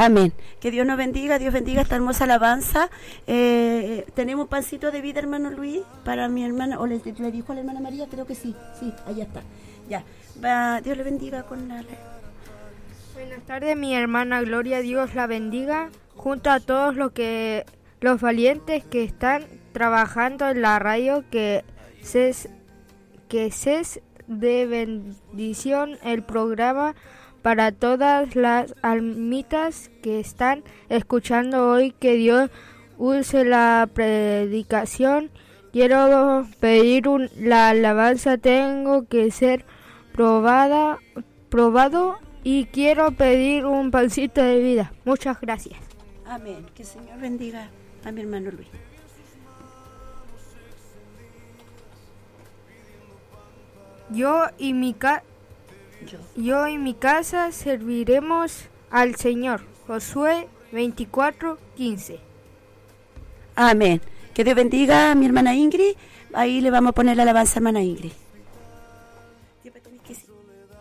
Amén. Que Dios nos bendiga, Dios bendiga esta hermosa alabanza. Tenemos un pancito de vida, hermano Luis, para mi hermana, o le dijo a la hermana María, creo que sí, allá está. Ya, Dios le bendiga con la... Buenas tardes, mi hermana Gloria, Dios la bendiga, junto a todos los valientes que están trabajando en la radio, que ses de bendición el programa para todas las almitas que están escuchando hoy, que Dios use la predicación. Quiero pedir la alabanza, tengo que ser probado y quiero pedir un pancito de vida. Muchas gracias. Amén. Que el Señor bendiga a mi hermano Luis. Yo y mi casa serviremos al Señor. Josué 24:15. Amén. Que Dios bendiga a mi hermana Ingrid. Ahí le vamos a poner la alabanza a hermana Ingrid.